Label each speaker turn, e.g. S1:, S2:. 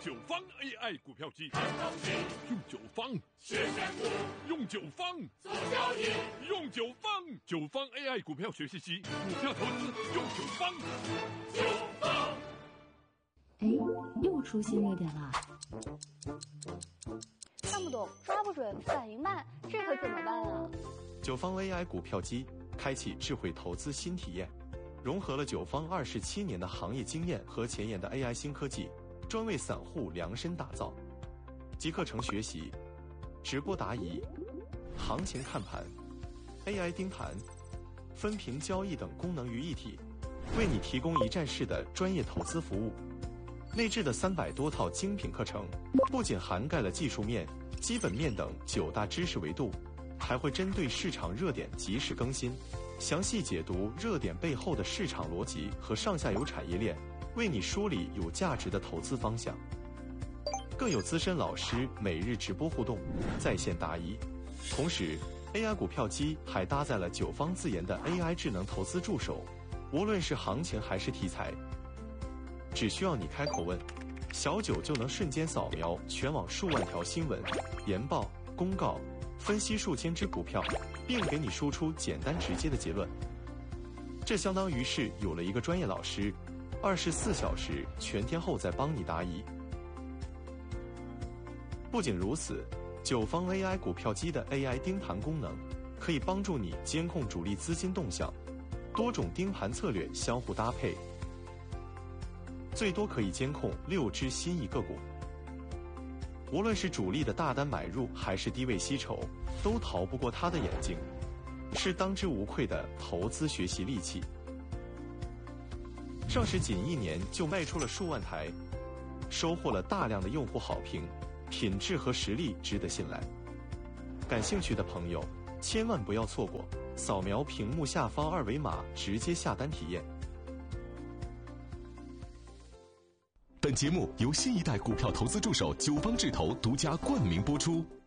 S1: 九方 AI 股票机，
S2: 用九方
S1: 学选股，用九方
S2: 做交易，
S1: 用九方九方 AI 股票学习机，股票投资用九方。
S2: 九方。
S3: 哎，又出新热点了。
S4: 看不懂，抓不准，反应慢，这可怎么办啊？
S5: 九方 AI 股票机开启智慧投资新体验，融合了九方27年的行业经验和前沿的 AI 新科技，专为散户量身打造。集课程学习、直播答疑、行情看盘、AI 盯盘、分屏交易等功能于一体，为你提供一站式的专业投资服务。内置的300多套精品课程，不仅涵盖了技术面、基本面等9大知识维度，还会针对市场热点及时更新，详细解读热点背后的市场逻辑和上下游产业链，为你梳理有价值的投资方向。更有资深老师每日直播互动，在线答疑。同时 AI 股票机还搭载了九方自研的 AI 智能投资助手，无论是行情还是题材，只需要你开口问，小九就能瞬间扫描全网数万条新闻、研报、公告，分析数千只股票，并给你输出简单直接的结论。这相当于是有了一个专业老师，24小时全天候在帮你答疑。不仅如此，九方 AI 股票机的 AI 盯盘功能，可以帮助你监控主力资金动向，多种盯盘策略相互搭配，最多可以监控6只心仪个股。无论是主力的大单买入还是低位吸筹，都逃不过他的眼睛，是当之无愧的投资学习利器。上市仅1年就卖出了数万台，收获了大量的用户好评，品质和实力值得信赖。感兴趣的朋友千万不要错过，扫描屏幕下方2维码直接下单体验。
S6: 本节目由新一代股票投资助手九方智投独家冠名播出。